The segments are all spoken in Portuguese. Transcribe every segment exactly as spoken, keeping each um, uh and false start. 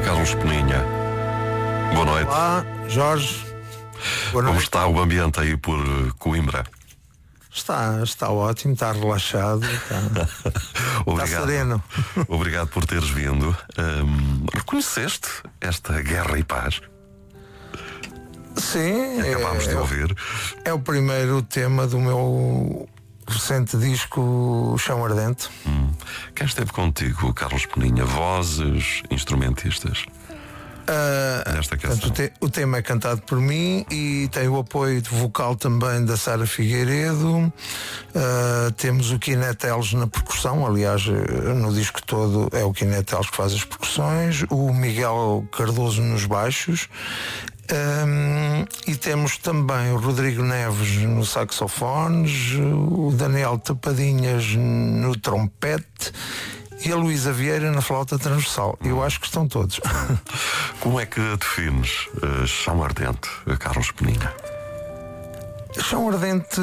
Carlos Peninha, boa noite. Olá, Jorge. Boa noite. Como está o ambiente aí por Coimbra? Está, está ótimo, está relaxado, está, Obrigado. está sereno. Obrigado por teres vindo. Hum, reconheceste esta Guerra e Paz? Sim, Acabámos é, de ouvir. É o primeiro tema do meu recente disco Chão Ardente. Hum. Quem esteve contigo, Carlos Peninha? Vozes, instrumentistas? Uh, Nesta canção. Portanto, o, te, o tema é cantado por mim e tem o apoio de vocal também da Sara Figueiredo. Uh, temos o Quineteles na percussão, aliás, no disco todo é o Quineteles que faz as percussões, o Miguel Cardoso nos baixos. Um, e temos também o Rodrigo Neves no saxofones, o Daniel Tapadinhas no trompete e a Luísa Vieira na flauta transversal. Eu acho que estão todos. Como é que defines uh, Chão Ardente, Carlos Peninha? Chão Ardente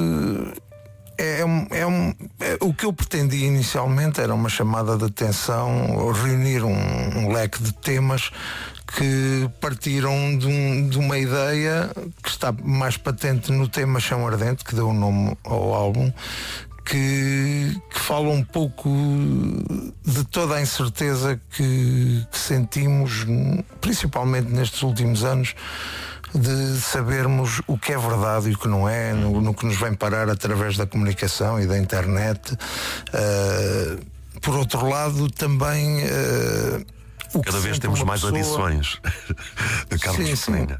é, um, é um é, o que eu pretendia inicialmente era uma chamada de atenção, reunir um, um leque de temas que partiram de, um, de uma ideia que está mais patente no tema Chão Ardente, que deu o nome ao álbum, que, que fala um pouco de toda a incerteza que, que sentimos, principalmente nestes últimos anos, de sabermos o que é verdade e o que não é, no, no que nos vem parar através da comunicação e da internet. Uh, por outro lado, também uh, o Cada que vez temos mais pessoa... adições de Carlos sim, sim. Peninha.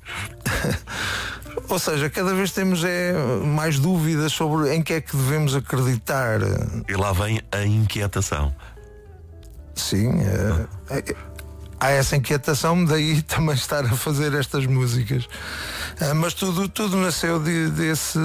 Ou seja, cada vez temos é, mais dúvidas sobre em que é que devemos acreditar. E lá vem a inquietação. Sim, é, é, há essa inquietação, daí também estar a fazer estas músicas. É, mas tudo, tudo nasceu de, desse,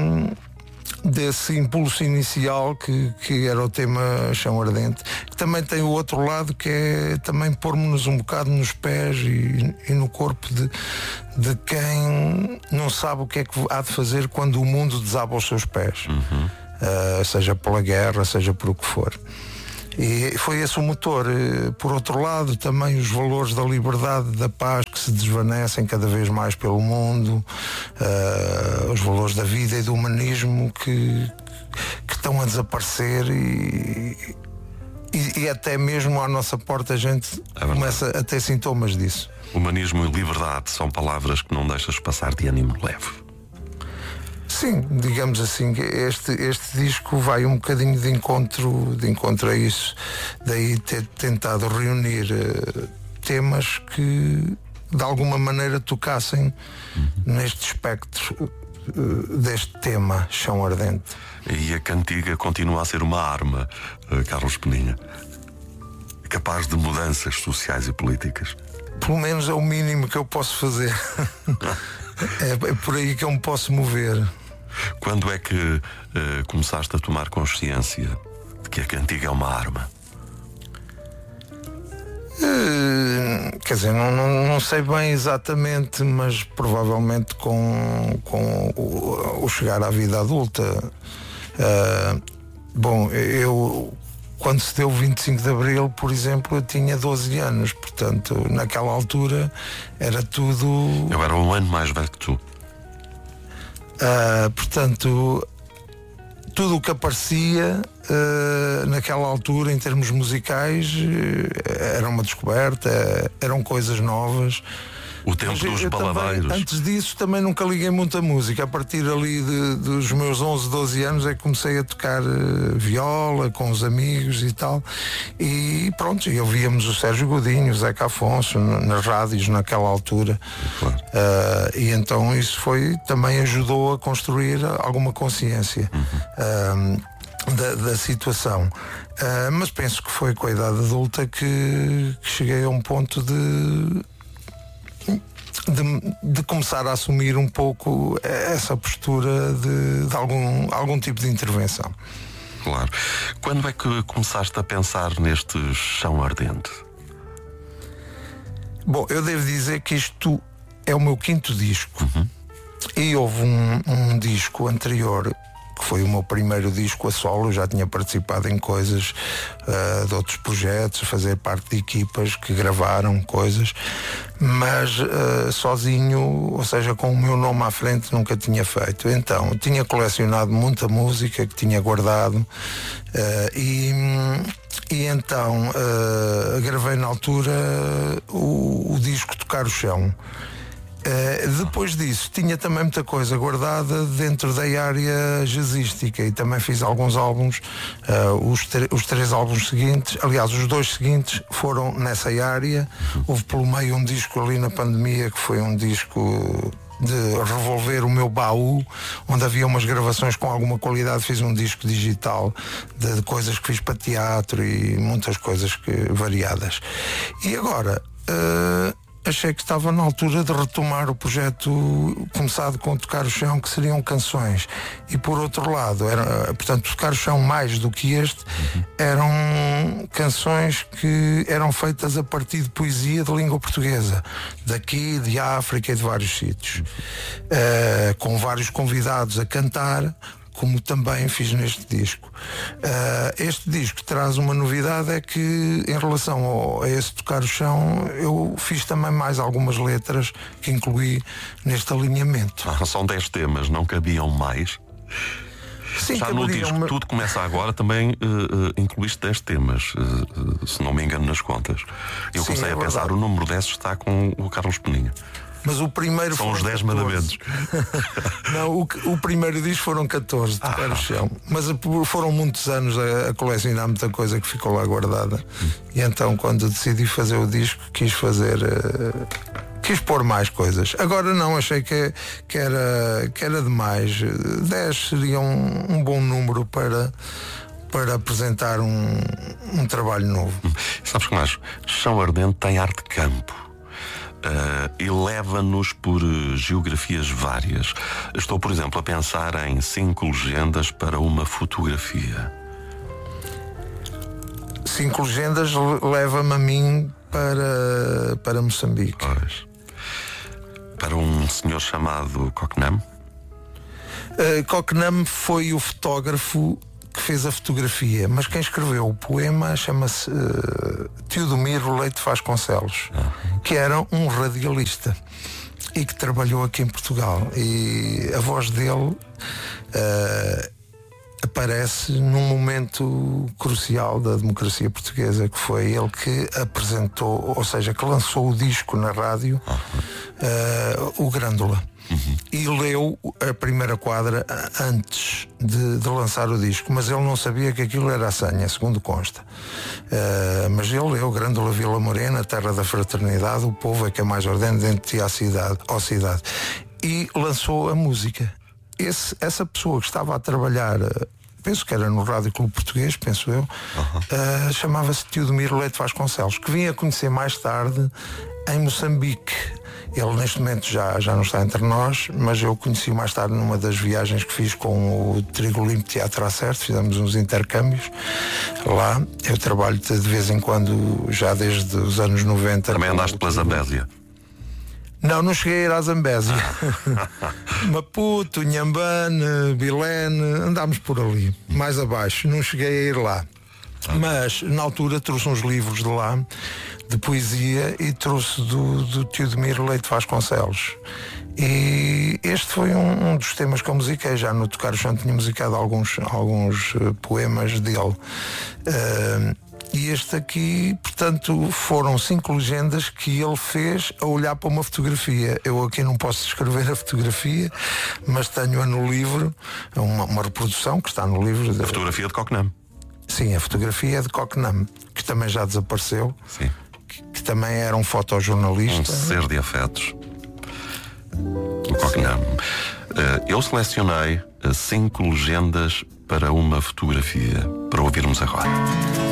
desse impulso inicial que, que era o tema Chão Ardente. Também tem o outro lado, que é também pôr-nos um bocado nos pés e, e no corpo de, de quem não sabe o que é que há de fazer quando o mundo desaba aos seus pés. Uhum. Uh, seja pela guerra, seja por o que for. E foi esse o motor. Por outro lado, também os valores da liberdade, da paz, que se desvanecem cada vez mais pelo mundo, uh, os valores da vida e do humanismo que, que estão a desaparecer e, e, e até mesmo à nossa porta a gente é começa a ter sintomas disso. Humanismo e liberdade são palavras que não deixas passar de ânimo leve. Sim, digamos assim, este, este disco vai um bocadinho de encontro, de encontro a isso, daí ter tentado reunir uh, temas que de alguma maneira tocassem uhum. neste espectro uh, deste tema, Chão Ardente. E a cantiga continua a ser uma arma, uh, Carlos Peninha, capaz de mudanças sociais e políticas. Pelo menos é o mínimo que eu posso fazer. é, é por aí que eu me posso mover. Quando é que uh, começaste a tomar consciência de que a cantiga é uma arma? Uh, quer dizer, não, não, não sei bem exatamente, mas provavelmente com, com o, o chegar à vida adulta. Uh, bom, eu quando se deu o vinte e cinco de Abril, por exemplo, eu tinha doze anos, portanto, naquela altura era tudo... Eu era um ano mais velho que tu. Uh, portanto, tudo o que aparecia uh, naquela altura em termos musicais uh, era uma descoberta, uh, eram coisas novas. O tempo Mas dos eu baladeiros. Também, antes disso também nunca liguei muito a música. A partir ali de, dos meus onze, doze anos é que comecei a tocar uh, viola com os amigos e tal. E pronto, e ouvíamos o Sérgio Godinho, o Zeca Afonso nas rádios naquela altura. Claro. Uh, e então isso foi, também ajudou a construir alguma consciência uhum. uh, da, da situação. Uh, mas penso que foi com a idade adulta que, que cheguei a um ponto de De, de começar a assumir um pouco essa postura de, de algum, algum tipo de intervenção. Claro. Quando é que começaste a pensar neste Chão Ardente? Bom, eu devo dizer que isto é o meu quinto disco. Uhum. E houve um, um disco anterior que foi o meu primeiro disco a solo. Eu já tinha participado em coisas uh, de outros projetos, fazer parte de equipas que gravaram coisas, mas uh, sozinho, ou seja, com o meu nome à frente, nunca tinha feito. Então, tinha colecionado muita música que tinha guardado, uh, e, e então uh, gravei na altura o, o disco Tocar o Chão. Uh, depois disso tinha também muita coisa guardada dentro da área jazzística e também fiz alguns álbuns, uh, os, os três álbuns seguintes, aliás os dois seguintes foram nessa área. Houve pelo meio um disco ali na pandemia que foi um disco de revolver o meu baú, onde havia umas gravações com alguma qualidade. Fiz um disco digital de, de coisas que fiz para teatro e muitas coisas que, variadas. E agora uh, achei que estava na altura de retomar o projeto começado com Tocar o Chão, que seriam canções. E por outro lado, era, portanto, Tocar o Chão mais do que este, eram canções que eram feitas a partir de poesia de língua portuguesa, daqui, de África e de vários sítios, uh, com vários convidados a cantar, como também fiz neste disco. Uh, este disco traz uma novidade, é que em relação ao, a esse Tocar o Chão, eu fiz também mais algumas letras que incluí neste alinhamento. Ah, são dez temas, não cabiam mais? Sim, já no disco uma... Tudo Começa Agora também uh, uh, incluíste dez temas, uh, uh, se não me engano nas contas. Eu Sim, comecei é a pensar, verdade. O número dez está com o Carlos Peninha. Mas o primeiro são os dez mandamentos. Não, o, o primeiro disco foram catorze de Tocar o Chão. Mas foram muitos anos a, a colecionar muita coisa que ficou lá guardada. Hum. E então, quando decidi fazer o disco, quis fazer. Uh, quis pôr mais coisas. Agora não, achei que, que, era, que era demais. dez seria um, um bom número para. para apresentar um, um trabalho novo. Hum. Sabes que mais? Chão Ardente tem arte de campo. Uh, e leva-nos por uh, geografias várias. Estou, por exemplo, a pensar em cinco legendas para uma fotografia. Cinco legendas leva-me a mim para, para Moçambique. Pois. Para um senhor chamado Coquenam? Uh, Coquenam foi o fotógrafo que fez a fotografia, mas quem escreveu o poema chama-se uh, Teodomiro Leite Vasconcelos, uhum. que era um radialista e que trabalhou aqui em Portugal. E a voz dele uh, aparece num momento crucial da democracia portuguesa, que foi ele que apresentou, ou seja, que lançou o disco na rádio, uhum. uh, o Grândola. Uhum. E leu a primeira quadra antes de, de lançar o disco, mas ele não sabia que aquilo era a senha, segundo consta. Uh, mas ele leu Grândola Vila Morena, terra da fraternidade, o povo é que é mais ordem dentro de ti à cidade, à cidade. E lançou a música. Esse, essa pessoa que estava a trabalhar, penso que era no Rádio Clube Português, penso eu, uhum. uh, chamava-se Teodomiro Leite Vasconcelos, que vim a conhecer mais tarde em Moçambique. Ele neste momento já, já não está entre nós, mas eu conheci mais tarde numa das viagens que fiz com o Trigo Limpo Teatro Acerto. Fizemos uns intercâmbios lá. Eu trabalho de vez em quando, já desde os anos noventa. Também andaste pela Zambésia? Não, não cheguei a ir à Zambésia. Maputo, Inhambane, Bilene, andámos por ali, mais abaixo. Não cheguei a ir lá. Mas na altura trouxe uns livros de lá de poesia e trouxe do, do Teodomiro Leite Vasconcelos. E este foi um, um dos temas que eu musiquei. Já no Tocar o Chão tinha musicado alguns, alguns uh, poemas dele. Uh, e este aqui, portanto, foram cinco legendas que ele fez a olhar para uma fotografia. Eu aqui não posso descrever a fotografia, mas tenho-a no livro, uma, uma reprodução que está no livro. A fotografia de Coquenam. Sim, a fotografia é de Coquenam, que também já desapareceu. Sim. Que, que também era um fotojornalista. Um ser de afetos. O Coquenam. Eu selecionei cinco legendas para uma fotografia, para ouvirmos agora.